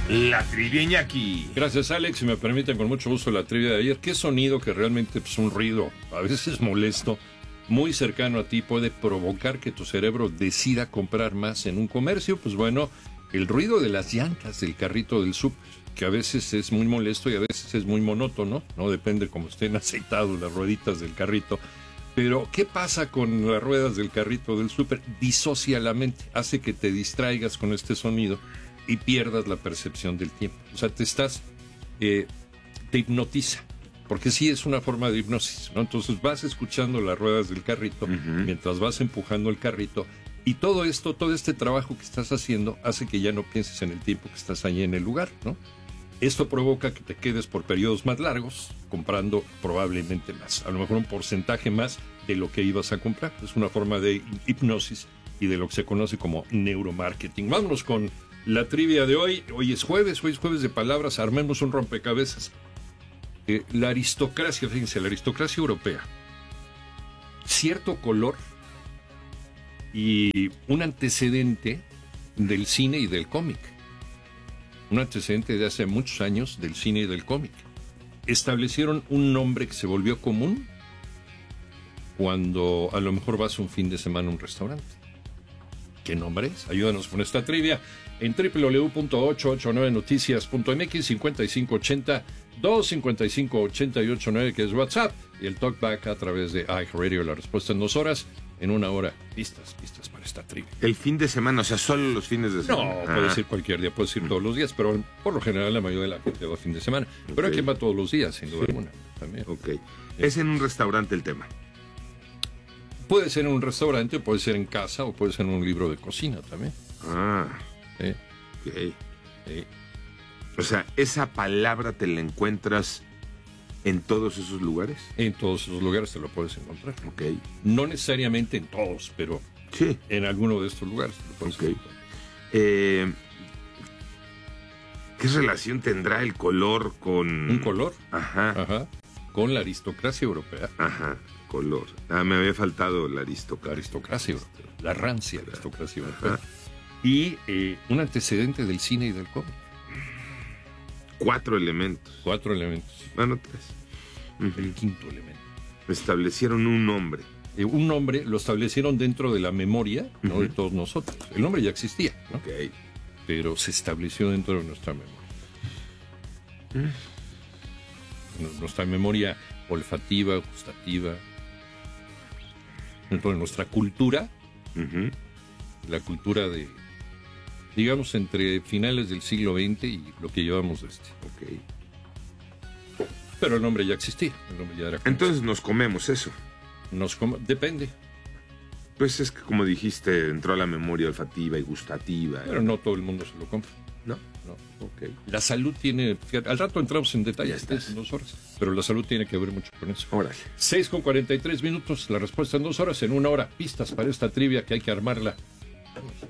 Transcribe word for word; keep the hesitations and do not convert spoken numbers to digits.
La trivia Iñaki. Gracias, Alex. Si me permiten, con mucho gusto la trivia de ayer. ¿Qué sonido que realmente es pues, un ruido, a veces molesto, muy cercano a ti, puede provocar que tu cerebro decida comprar más en un comercio? Pues bueno, el ruido de las llantas del carrito del súper, que a veces es muy molesto y a veces es muy monótono, ¿no? Depende cómo estén aceitados las rueditas del carrito. Pero, ¿qué pasa con las ruedas del carrito del súper? Disocia la mente, hace que te distraigas con este sonido y pierdas la percepción del tiempo. O sea, te estás, eh, te hipnotiza, porque sí es una forma de hipnosis, ¿no? Entonces vas escuchando las ruedas del carrito, uh-huh, mientras vas empujando el carrito, y todo esto, todo este trabajo que estás haciendo hace que ya no pienses en el tiempo que estás ahí en el lugar, ¿no? Esto provoca que te quedes por periodos más largos, comprando probablemente más, a lo mejor un porcentaje más de lo que ibas a comprar. Es una forma de hipnosis y de lo que se conoce como neuromarketing. Vámonos con la trivia de hoy. Hoy es jueves, hoy es jueves de palabras, armemos un rompecabezas. Eh, la aristocracia, fíjense, la aristocracia europea. Cierto color y un antecedente del cine y del cómic. Un antecedente de hace muchos años del cine y del cómic. Establecieron un nombre que se volvió común cuando a lo mejor vas un fin de semana a un restaurante. ¿Qué nombre es? Ayúdanos con esta trivia en doble u doble u doble u punto ochocientos ochenta y nueve noticias punto m x, cincuenta y cinco ochenta, doscientos cincuenta y cinco ochenta y ocho nueve, que es WhatsApp, y el Talkback a través de iHeartRadio. La respuesta en dos horas, en una hora. Pistas, pistas para esta trivia. El fin de semana, o sea, solo los fines de semana. No, puede ser cualquier día, puede ser todos los días, pero por lo general la mayoría de la gente va fin de semana. Okay. Pero aquí va todos los días, sin duda sí. alguna. También. Ok. Es en un restaurante el tema. Puede ser en un restaurante, puede ser en casa, o puede ser en un libro de cocina también. Ah. ¿Eh? Ok. ¿Eh? O sea, ¿esa palabra te la encuentras en todos esos lugares? En todos esos lugares te lo puedes encontrar. Ok. No necesariamente en todos, pero sí. en alguno de estos lugares te lo puedes okay. encontrar. Eh, ¿Qué relación tendrá el color con...? ¿Un color? Ajá. Ajá. Con la aristocracia europea. Ajá. Color. Ah, me había faltado la aristocracia. La aristocracia europea. La rancia aristocracia europea. Ajá. Y eh, un antecedente del cine y del cómic. Cuatro elementos. Cuatro elementos. Bueno, tres. Uh-huh. El quinto elemento. Establecieron un nombre. Eh, un nombre lo establecieron dentro de la memoria, ¿no? Uh-huh. De todos nosotros. El nombre ya existía, ¿no? Okay. Pero se estableció dentro de nuestra memoria. Uh-huh. Nuestra memoria olfativa, gustativa, dentro de nuestra cultura, uh-huh. la cultura de, digamos, entre finales del siglo veinte y lo que llevamos de este. Okay. Pero el nombre ya existía, el nombre ya era conocido. Entonces nos comemos eso. Nos com- Depende. Pues es que, como dijiste, entró a la memoria olfativa y gustativa. Pero no todo el mundo se lo compra. No. No. Okay. La salud tiene, fíjate, al rato entramos en detalles en dos horas, pero la salud tiene que ver mucho con eso. Órale. seis con cuarenta y tres minutos, la respuesta en dos horas, en una hora, pistas para esta trivia que hay que armarla.